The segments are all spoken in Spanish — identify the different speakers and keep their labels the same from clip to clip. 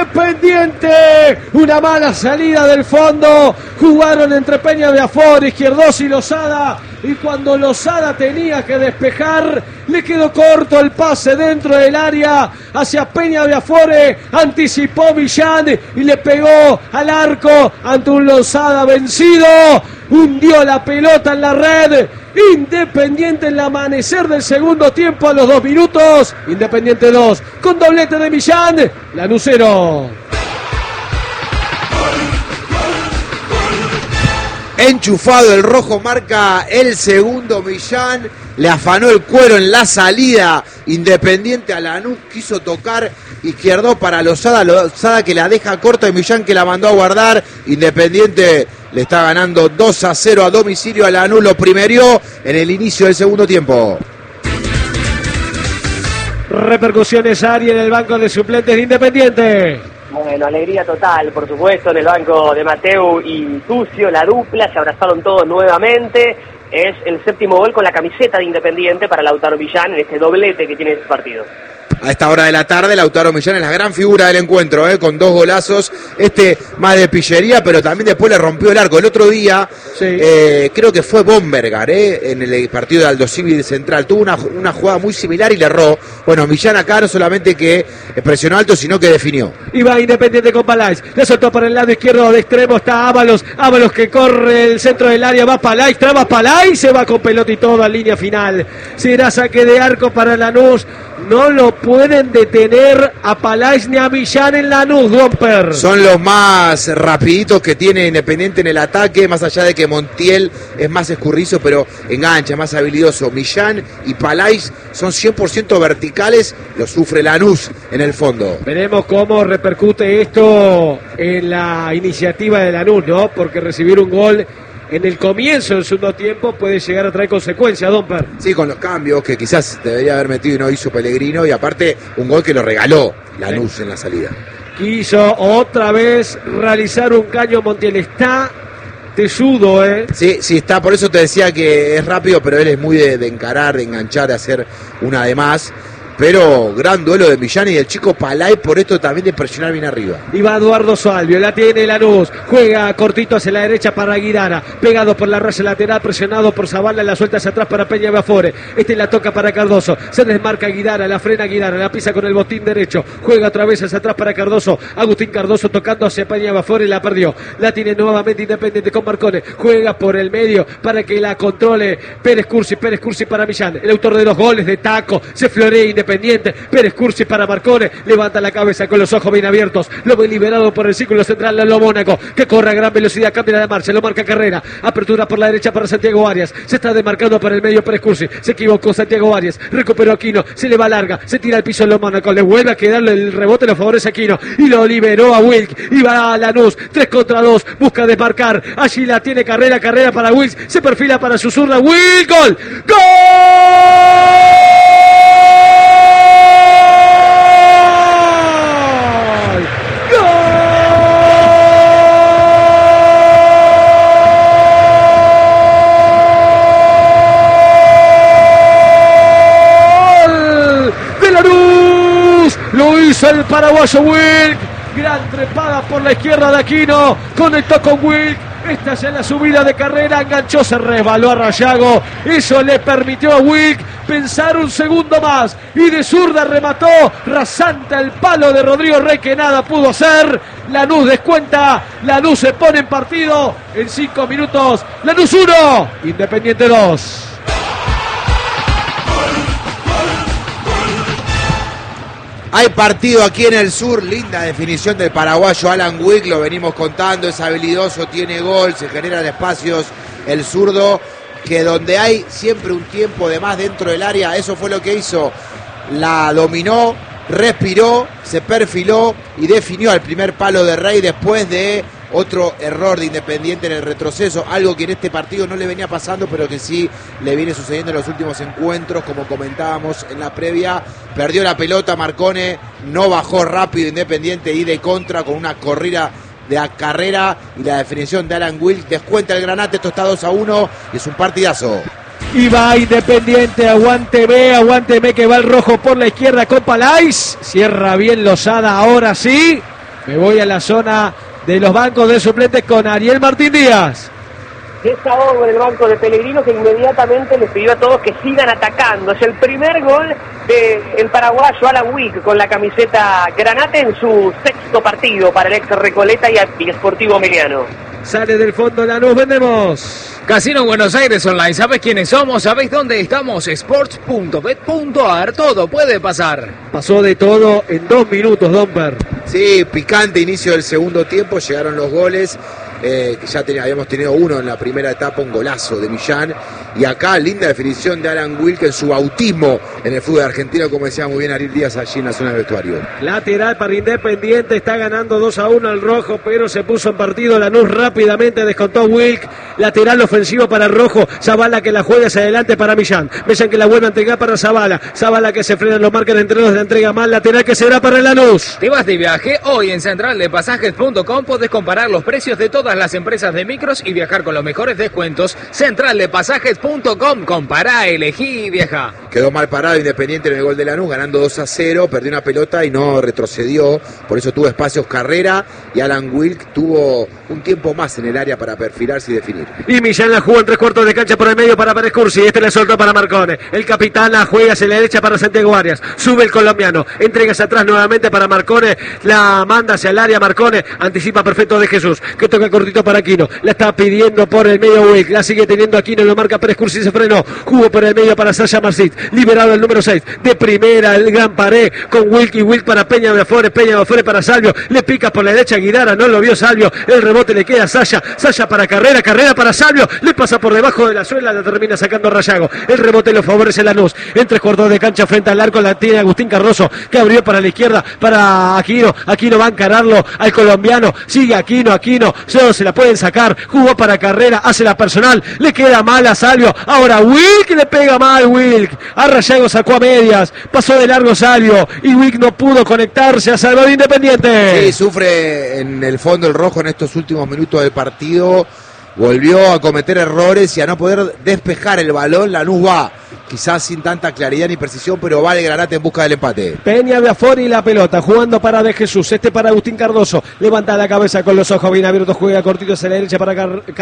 Speaker 1: Independiente. Una mala salida del fondo. Jugaron entre Peña Viafore, Izquierdoz y Lozada. Y cuando Lozada tenía que despejar, le quedó corto el pase dentro del área hacia Peña Viafore. Anticipó Millán y le pegó al arco ante un Lozada vencido. Hundió la pelota en la red. Independiente en el amanecer del segundo tiempo a los 2 minutos. Independiente 2 con doblete de Millán. Lanús 0.
Speaker 2: Enchufado el rojo, marca el segundo Millán. Le afanó el cuero en la salida. Independiente a Lanús, quiso tocar Izquierdoz para Lozada. Lozada que la deja corta y Millán que la mandó a guardar. Independiente le está ganando 2-0 a domicilio a Lanús. Lo primerió en el inicio del segundo tiempo.
Speaker 1: Repercusiones, Ari, en el banco de suplentes de Independiente.
Speaker 3: Bueno, alegría total, por supuesto, en el banco de Mateu y Tucio, la dupla, se abrazaron todos nuevamente. Es el 7º gol con la camiseta de Independiente para Lautaro Millán en este doblete que tiene este partido.
Speaker 2: A esta hora de la tarde, Lautaro Millán es la gran figura del encuentro, con 2 golazos. Más de pillería, pero también después le rompió el arco. El otro día, sí. Creo que fue Bombergar, en el partido de Aldo Civi Central. Tuvo una jugada muy similar y le erró. Bueno, Millán acá no solamente que presionó alto, sino que definió.
Speaker 1: Y va Independiente con Palais. Le soltó por el lado izquierdo de extremo. Está Ábalos. Ábalos que corre el centro del área. Va Palais. Traba Palais. Se va con pelota y todo a línea final. Será saque de arco para Lanús. No lo pueden detener a Palais ni a Millán en Lanús, Gomper.
Speaker 2: Son los más rapiditos que tiene Independiente en el ataque, más allá de que Montiel es más escurrizo, pero engancha, más habilidoso. Millán y Palais son 100% verticales, lo sufre Lanús en el fondo.
Speaker 1: Veremos cómo repercute esto en la iniciativa de Lanús, ¿no? Porque recibir un gol en el comienzo del segundo tiempo puede llegar a traer consecuencias, Domper.
Speaker 2: Sí, con los cambios que quizás debería haber metido y no hizo Pellegrino, y aparte un gol que lo regaló Lanús en la salida.
Speaker 1: Quiso otra vez realizar un caño Montiel, está tesudo,
Speaker 2: Sí, está, por eso te decía que es rápido, pero él es muy de encarar, de enganchar, de hacer una de más. Pero gran duelo de Millán y del chico Palais, por esto también de presionar bien arriba.
Speaker 1: Y va Eduardo Salvio, la tiene Lanús, juega cortito hacia la derecha para Guidara, pegado por la raya lateral, presionado por Zavala, la suelta hacia atrás para Peña Viafore. La toca para Cardoso, se desmarca Guidara, la frena Guidara, la pisa con el botín derecho, juega otra vez hacia atrás para Cardoso, Agustín Cardoso tocando hacia Peña Viafore y la perdió. La tiene nuevamente Independiente con Marcone, juega por el medio para que la controle Pérez Cursi para Millán, el autor de los goles de taco, se florea Independiente. Pérez Cursi para Marcone, levanta la cabeza con los ojos bien abiertos, lo ve liberado por el círculo central de Mónaco, que corre a gran velocidad, cambia de marcha, lo marca Carrera, apertura por la derecha para Santiago Arias, se está demarcando para el medio Pérez Cursi, se equivocó Santiago Arias, recuperó Aquino, se le va larga, se tira al piso Mónaco, le vuelve a quedarle el rebote, lo favorece Aquino, y lo liberó a Wilk, y va a Lanús, 3 contra 2, busca desmarcar, allí la tiene Carrera para Wilk, se perfila para su zurda, Wilk, gol, ¡gol! Lo hizo el paraguayo Wilk. Gran trepada por la izquierda de Aquino. Conectó con Wilk. Esta ya es la subida de Carrera. Enganchó, se resbaló a Rayago. Eso le permitió a Wilk pensar un segundo más. Y de zurda remató rasante el palo de Rodrigo Rey, que nada pudo hacer. Lanús descuenta. Lanús se pone en partido en 5 minutos. Lanús 1, Independiente 2.
Speaker 2: Hay partido aquí en el sur, linda definición del paraguayo Alan Wilk, lo venimos contando, es habilidoso, tiene gol, se generan espacios, el zurdo, que donde hay siempre un tiempo de más dentro del área, eso fue lo que hizo, la dominó, respiró, se perfiló y definió al primer palo de Rey después de otro error de Independiente en el retroceso, algo que en este partido no le venía pasando, pero que sí le viene sucediendo en los últimos encuentros, como comentábamos en la previa. Perdió la pelota Marcone, no bajó rápido Independiente y de contra con una corrida de Carrera y la definición de Alan Wilk. Descuenta el Granate, esto está 2-1 y es un partidazo.
Speaker 1: Y va Independiente, aguánteme que va el rojo por la izquierda con Palais. Cierra bien Lozada, ahora sí. Me voy a la zona de los bancos de suplentes con Ariel Martín Díaz.
Speaker 3: Desahogo en el banco de Pellegrino, que inmediatamente les pidió a todos que sigan atacando. Es el primer gol del paraguayo Alan Wick con la camiseta granate en su sexto partido para el ex Recoleta y Sportivo Emiliano.
Speaker 1: Sale del fondo Lanús, vendemos.
Speaker 4: Casino Buenos Aires Online, ¿sabés quiénes somos? ¿Sabéis dónde estamos? Sports.bet.ar, todo puede pasar.
Speaker 1: Pasó de todo en 2 minutos, Domper.
Speaker 2: Sí, picante inicio del segundo tiempo, llegaron los goles. Ya habíamos tenido uno en la primera etapa, un golazo de Millán, y acá linda definición de Alan Wick en su bautismo en el fútbol argentino, como decía muy bien Ariel Díaz allí en la zona del vestuario.
Speaker 1: Lateral para Independiente, está ganando 2-1 el rojo, pero se puso en partido Lanús rápidamente, descontó Wilk. Lateral ofensivo para el rojo, Zavala que la juega hacia adelante para Millán, Millán que la vuelve a entregar para Zavala que se frena, lo marcan entre los, la entrega mal, lateral que será para el Lanús.
Speaker 4: ¿Te vas de viaje? Hoy en centraldepasajes.com podés comparar los precios de todas las empresas de micros y viajar con los mejores descuentos. Centraldepasajes.com, compará, elegí y viaja.
Speaker 2: Quedó mal parado Independiente en el gol de Lanús, ganando 2-0, perdió una pelota y no retrocedió, por eso tuvo espacios Carrera, y Alan Wick tuvo un tiempo más en el área para perfilarse y definir.
Speaker 1: Y Millán la jugó en 3/4 de cancha por el medio para Pérez Cursi, le soltó para Marcone, el capitán la juega hacia la derecha para Santiago Arias, sube el colombiano, entrega hacia atrás nuevamente para Marcone, la manda hacia el área Marcone, anticipa perfecto de Jesús, que toca cortito para Aquino, la está pidiendo por el medio Wick, la sigue teniendo Aquino, lo marca Pérez Cursi, se frenó, jugó por el medio para Sasha Marcit, liberado el número 6, de primera el gran Pared, con Wick y Wick para Peña de Afores para Salvio, le pica por la derecha Guidara, no lo vio Salvio, el rebote le queda a Sasha para Carrera para Salvio, le pasa por debajo de la suela, la termina sacando Rayago, el rebote lo favorece Lanús, en 3/4 de cancha frente al arco, la tiene Agustín Cardoso, que abrió para la izquierda, para Aquino va a encararlo al colombiano, sigue Aquino, solo se la pueden sacar, jugó para Carrera, hace la personal, le queda mal a Salvio, ahora Wilk le pega mal, a Rayago sacó a medias, pasó de largo Salvio, y Wick no pudo conectarse a salvar Independiente.
Speaker 2: Sí, sufre en el fondo el rojo en estos últimos minutos del partido, volvió a cometer errores y a no poder despejar el balón. Lanús va, quizás sin tanta claridad ni precisión, pero va el Granate en busca del empate.
Speaker 1: Peña de Afori la pelota, jugando para De Jesús, para Agustín Cardoso, levanta la cabeza con los ojos bien abiertos, juega cortito hacia la derecha para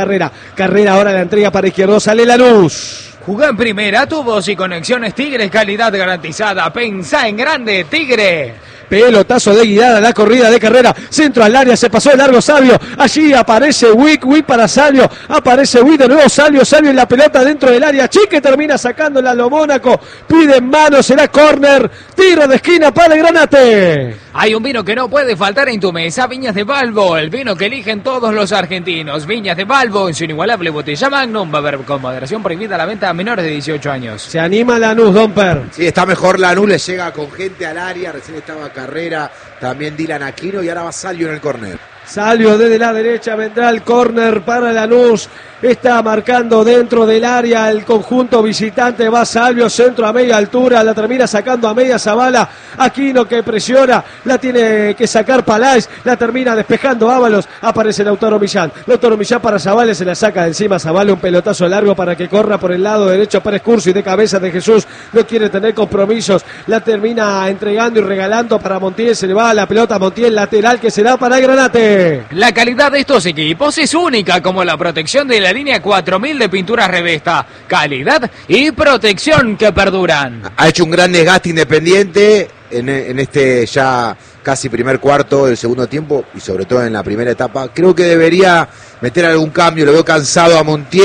Speaker 1: Carrera ahora la entrega para izquierdo, sale Lanús.
Speaker 4: Jugá en primera, tu voz y conexiones Tigre, calidad garantizada, pensá en grande, Tigre.
Speaker 1: Pelotazo de Guidara, la corrida de Carrera, centro al área, se pasó de largo Salvio, allí aparece Wick para Salvio, aparece Wick de nuevo, Salvio en la pelota dentro del área, Chique termina sacándola a lo Mónaco, pide en mano, será córner, tiro de esquina para el Granate.
Speaker 4: Hay un vino que no puede faltar en tu mesa, Viñas de Balbo, el vino que eligen todos los argentinos. Viñas de Balbo, en su inigualable botella Magnum, va a haber con moderación prohibida la venta a menores de 18 años.
Speaker 1: Se anima Lanús, Domper.
Speaker 2: Sí, está mejor Lanús, le llega con gente al área, recién estaba Carrera, también Dylan Aquino, y ahora va Salvio en el córner.
Speaker 1: Salvio desde la derecha, vendrá el córner para Lanús, está marcando dentro del área el conjunto visitante, va Salvio, centro a media altura, la termina sacando a media Zavala, Aquino que presiona, la tiene que sacar Paláez, la termina despejando Ábalos, aparece Lautaro Millán para Zavala, se la saca de encima Zavala, un pelotazo largo para que corra por el lado derecho Pérez Cursi, de cabeza de Jesús, no quiere tener compromisos, la termina entregando y regalando para Montiel, se le va la pelota a Montiel, lateral que será para el Granate.
Speaker 4: La calidad de estos equipos es única, como la protección de la línea 4000 de pinturas Revesta. Calidad y protección que perduran.
Speaker 2: Ha hecho un gran desgaste Independiente en este ya casi primer cuarto del segundo tiempo y sobre todo en la primera etapa. Creo que debería meter algún cambio, lo veo cansado a Montiel.